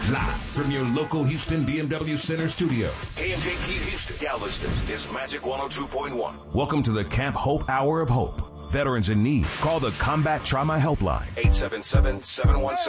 Live from your local Houston BMW Center studio. KMJ Keith Houston, Galveston is Magic 102.1. Welcome to the Camp Hope Hour of Hope. Veterans in need. Call the Combat Trauma Helpline. 877-717.